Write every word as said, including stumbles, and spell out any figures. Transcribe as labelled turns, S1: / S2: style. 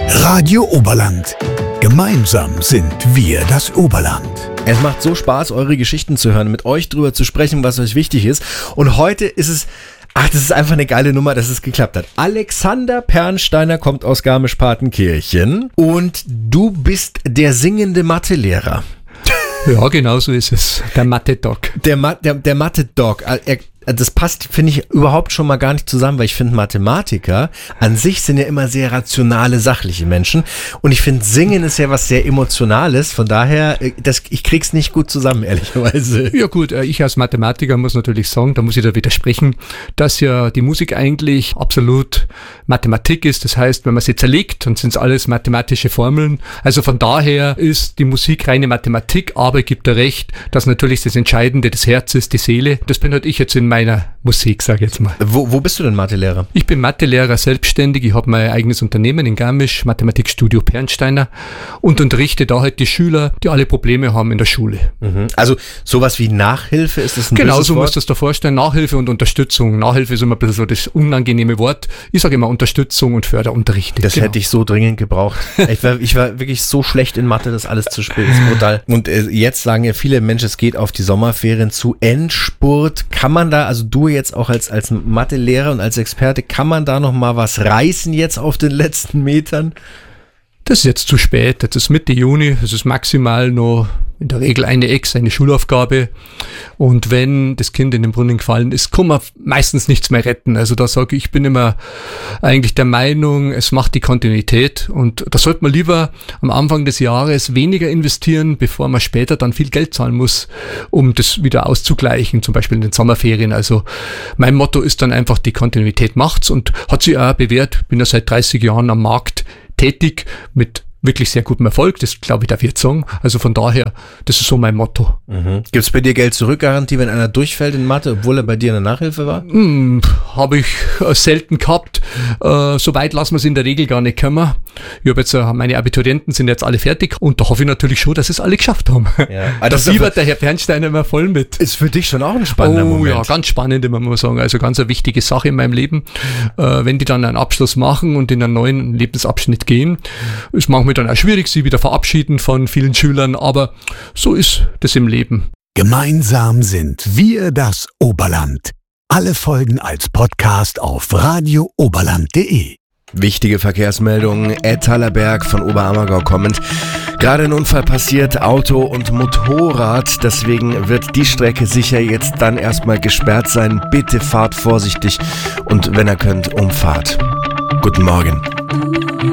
S1: Radio Oberland. Gemeinsam sind wir das Oberland.
S2: Es macht so Spaß, eure Geschichten zu hören, mit euch drüber zu sprechen, was euch wichtig ist. Und heute ist es, ach, das ist einfach eine geile Nummer, dass es geklappt hat. Alexander Pernsteiner kommt aus Garmisch-Partenkirchen und du bist der singende Mathelehrer.
S3: Ja, genau so ist es. Der Mathe-Doc.
S2: Der, Ma- der, der Mathe-Doc. Er, das passt, finde ich, überhaupt schon mal gar nicht zusammen, weil ich finde, Mathematiker an sich sind ja immer sehr rationale, sachliche Menschen. Und ich finde, Singen ist ja was sehr Emotionales. Von daher, das, ich krieg's nicht gut zusammen, ehrlicherweise.
S3: Ja gut, ich als Mathematiker muss natürlich sagen, da muss ich da widersprechen, dass ja die Musik eigentlich absolut Mathematik ist. Das heißt, wenn man sie zerlegt, dann sind es alles mathematische Formeln. Also von daher ist die Musik reine Mathematik, aber gibt er recht, dass natürlich das Entscheidende das Herz ist, die Seele. Das bin halt ich jetzt in meiner Musik, sage ich jetzt mal.
S2: Wo, wo bist du denn Mathelehrer?
S3: Ich bin Mathelehrer selbstständig. Ich habe mein eigenes Unternehmen in Garmisch, Mathematikstudio Pernsteiner, und unterrichte da halt die Schüler, die alle Probleme haben in der Schule.
S2: Mhm. Also sowas wie Nachhilfe, ist das ein
S3: Genau,
S2: böses
S3: so
S2: Wort?
S3: musst du das da vorstellen. Nachhilfe und Unterstützung. Nachhilfe ist immer ein bisschen so das unangenehme Wort. Ich sage immer Unterstützung und Förderunterricht.
S2: Das
S3: genau.
S2: hätte ich so dringend gebraucht. Ich war, ich war wirklich so schlecht in Mathe, das alles zu spielen. Das ist brutal. Und äh, jetzt sagen ja viele Menschen, es geht auf die Sommerferien zu. Endspurt. Kann man da, also du jetzt auch als, als Mathelehrer und als Experte, kann man da noch mal was reißen jetzt auf den letzten Metern?
S3: Das ist jetzt zu spät. Das ist Mitte Juni. Es ist maximal noch in der Regel eine Ex, eine Schulaufgabe. Und wenn das Kind in den Brunnen gefallen ist, kann man meistens nichts mehr retten. Also da sage ich, ich bin immer eigentlich der Meinung, es macht die Kontinuität. Und da sollte man lieber am Anfang des Jahres weniger investieren, bevor man später dann viel Geld zahlen muss, um das wieder auszugleichen, zum Beispiel in den Sommerferien. Also mein Motto ist dann einfach, die Kontinuität macht's, und hat sich auch bewährt. Bin ja seit dreißig Jahren am Markt tätig mit wirklich sehr gutem Erfolg, das glaube ich darf ich jetzt sagen. Also von daher, das ist so mein Motto.
S2: Mhm. Gibt es bei dir Geld-Zurück-Garantie, wenn einer durchfällt in Mathe, obwohl er bei dir in der Nachhilfe war?
S3: Hm, habe ich äh, selten gehabt. Äh, so weit lassen wir es in der Regel gar nicht kommen. Ich habe jetzt, äh, meine Abiturienten sind jetzt alle fertig, und da hoffe ich natürlich schon, dass es alle geschafft haben.
S2: Ja.
S3: Da fiebert der Herr Pernsteiner immer voll mit.
S2: Ist für dich schon auch ein spannender
S3: oh,
S2: Moment.
S3: Ja, ganz spannend, immer muss man sagen. Also ganz eine wichtige Sache in meinem Leben. Äh, wenn die dann einen Abschluss machen und in einen neuen Lebensabschnitt gehen, ist manchmal dann auch schwierig, sie wieder verabschieden von vielen Schülern, aber so ist das im Leben.
S1: Gemeinsam sind wir das Oberland. Alle Folgen als Podcast auf radio oberland punkt de.
S2: Wichtige Verkehrsmeldungen. Ed Tallerberg von Oberammergau kommend. Gerade ein Unfall passiert, Auto und Motorrad. Deswegen wird die Strecke sicher jetzt dann erstmal gesperrt sein. Bitte fahrt vorsichtig und wenn ihr könnt, umfahrt. Guten Morgen.